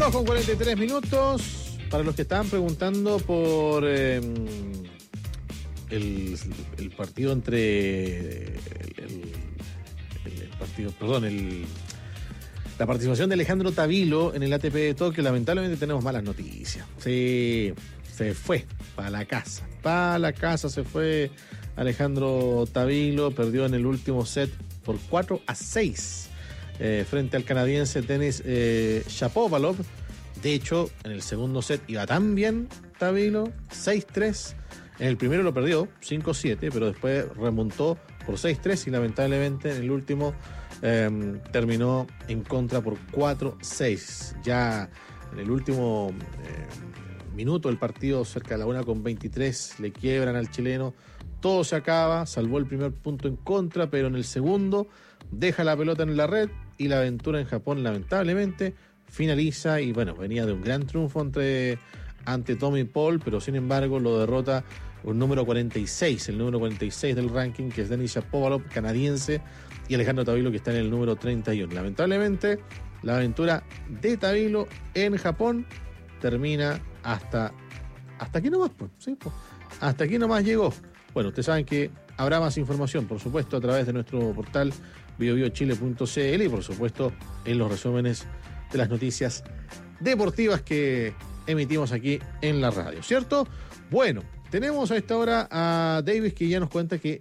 2:43. Para los que estaban preguntando por el partido entre la participación de Alejandro Tavilo en el ATP de Tokio, lamentablemente tenemos malas noticias. Sí, se fue para la casa. Para la casa se fue Alejandro Tavilo, perdió en el último set por 4-6 frente al canadiense Denis Shapovalov. De hecho, en el segundo set iba tan bien Tavilo, 6-3. En el primero lo perdió, 5-7, pero después remontó por 6-3 y lamentablemente en el último terminó en contra por 4-6. Ya en el último minuto del partido, cerca de la 1:23, le quiebran al chileno. Todo se acaba, salvó el primer punto en contra, pero en el segundo deja la pelota en la red y la aventura en Japón lamentablemente finaliza. Y bueno, venía de un gran triunfo ante Tommy Paul, pero sin embargo lo derrota un número 46, el número 46 del ranking, que es Denis Shapovalov, canadiense, y Alejandro Tavilo, que está en el número 31. Lamentablemente, la aventura de Tavilo en Japón termina hasta aquí nomás, pues, ¿sí? Pues, hasta aquí nomás llegó. Bueno, ustedes saben que habrá más información, por supuesto, a través de nuestro portal biobiochile.cl y, por supuesto, en los resúmenes de las noticias deportivas que emitimos aquí en la radio, ¿cierto? Bueno, tenemos a esta hora a Davis, que ya nos cuenta que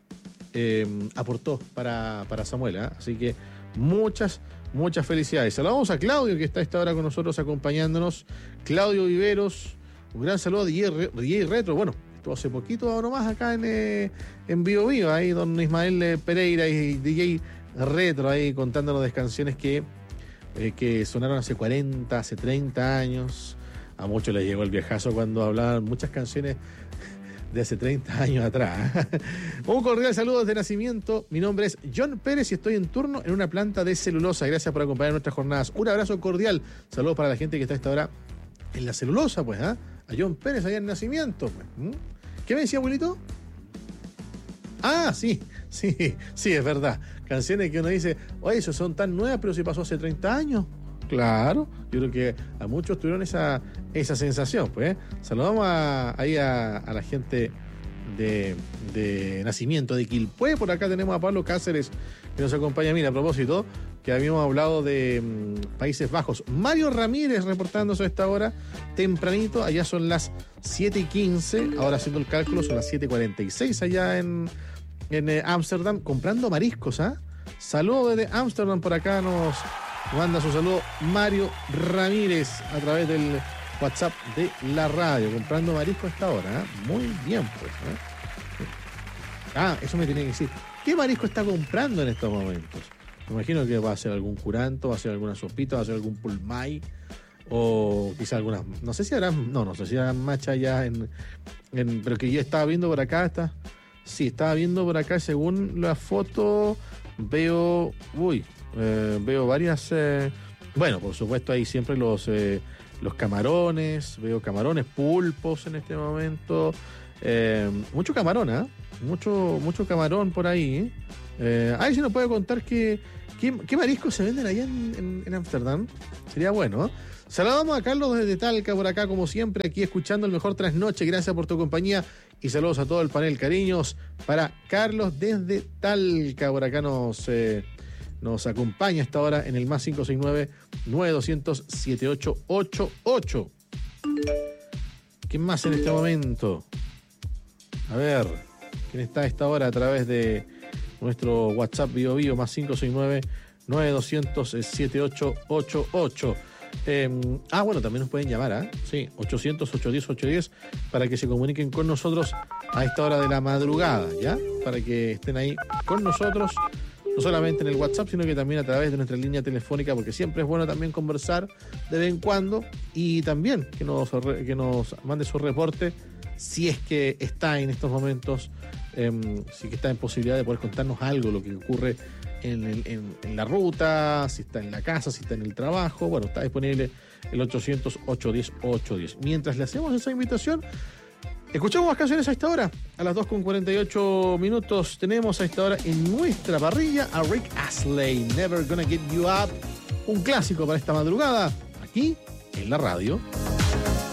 aportó para Samuel, ¿eh? Así que muchas felicidades. Saludamos a Claudio, que está a esta hora con nosotros acompañándonos. Claudio Viveros, un gran saludo a DJ Retro. Bueno, estuvo hace poquito nomás acá en Bio Bio, ahí don Ismael Pereira y DJ Retro ahí contándonos de canciones que sonaron hace 40, hace 30 años. A muchos les llegó el viejazo cuando hablaban muchas canciones de hace 30 años atrás. Un cordial saludo desde nacimiento. Mi nombre es John Pérez y estoy en turno en una planta de celulosa. Gracias por acompañar nuestras jornadas. Un abrazo cordial. Saludos para la gente que está a esta hora en la celulosa, pues, ¿eh? A John Pérez allá en nacimiento, pues. ¿Qué me decía, abuelito? Ah, sí, es verdad. Canciones que uno dice, oye, eso son tan nuevas, pero si pasó hace 30 años. Claro, yo creo que a muchos tuvieron esa sensación, pues. Saludamos ahí a la gente de nacimiento de Quilpué. Por acá tenemos a Pablo Cáceres, que nos acompaña. Mira, a propósito, que habíamos hablado de Países Bajos. Mario Ramírez reportándose a esta hora, tempranito. Allá son las 7:15. Ahora haciendo el cálculo, son las 7:46 allá en Ámsterdam, comprando mariscos, ¿ah? Saludos desde Ámsterdam. Por acá nos manda su saludo Mario Ramírez a través del WhatsApp de la radio, comprando marisco a esta hora, ¿eh? Muy bien, pues, ¿eh? Ah, eso me tiene que decir. ¿Qué marisco está comprando en estos momentos? Me imagino que va a ser algún curanto, va a ser alguna sopita, va a ser algún pulmay, o quizá algunas, no sé si harán macha ya pero que yo estaba viendo por acá, estaba viendo por acá, según la foto, veo varias, bueno, por supuesto hay siempre los camarones, veo camarones, pulpos en este momento, mucho camarón, ¿eh? Mucho camarón por ahí, ahí se nos puede contar qué mariscos se venden allá en Ámsterdam, sería bueno, ¿eh? Saludamos a Carlos desde Talca, por acá como siempre, aquí escuchando el mejor trasnoche. Gracias por tu compañía y saludos a todo el panel. Cariños para Carlos desde Talca, por acá nos acompaña hasta ahora en el más 569-9200-7888. ¿Quién más en este momento? A ver, ¿quién está a esta hora a través de nuestro WhatsApp Bio más 569-9200-7888? Bueno, también nos pueden llamar, ¿eh? Sí, 800-810-810 para que se comuniquen con nosotros a esta hora de la madrugada, ¿ya? Para que estén ahí con nosotros, no solamente en el WhatsApp, sino que también a través de nuestra línea telefónica, porque siempre es bueno también conversar de vez en cuando y también que nos mande su reporte si es que está en estos momentos, si que está en posibilidad de poder contarnos algo, lo que ocurre en la ruta, si está en la casa, si está en el trabajo. Bueno, está disponible el 800-810-810. Mientras le hacemos esa invitación, escuchamos las canciones a esta hora. A las 2:48 tenemos a esta hora en nuestra parrilla a Rick Astley, Never Gonna Get You Up, un clásico para esta madrugada, aquí en la radio.